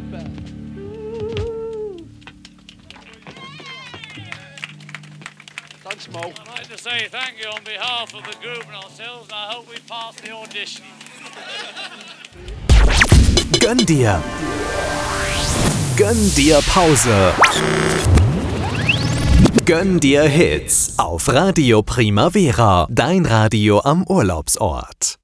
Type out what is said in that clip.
Lippe. Thanks, Mo. I'd like to say thank you on behalf of the group and ourselves. I hope we pass the audition. Gönn dir. Gönn dir Pause. Gönn dir Hits auf Radio Primavera, dein Radio am Urlaubsort.